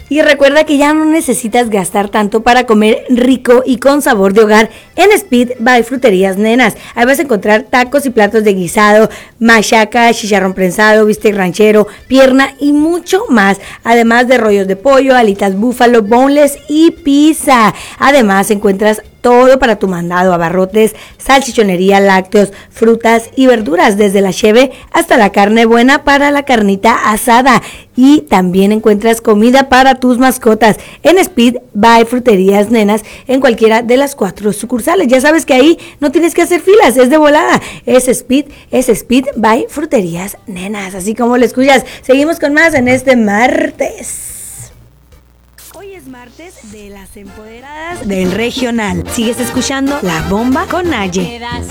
Y recuerda que ya no necesitas gastar tanto para comer rico y con sabor de hogar en Speed by Fruterías Nenas. Ahí vas a encontrar tacos y platos de guisado, machaca, chicharrón prensado, bistec ranchero, pierna y mucho más. Además de rollos de pollo, alitas búfalo, boneless y pizza. Además encuentras todo para tu mandado: abarrotes, salchichonería, lácteos, frutas y verduras, desde la cheve hasta la carne buena para la carnita asada. Y también encuentras comida para tus mascotas en Speed by Fruterías Nenas en cualquiera de las 4 sucursales. Ya sabes que ahí no tienes que hacer filas, es de volada. Es Speed by Fruterías Nenas, así como lo escuchas. Seguimos con más en este martes. Hoy es martes de las empoderadas del regional. Sigues escuchando La Bomba con Naye.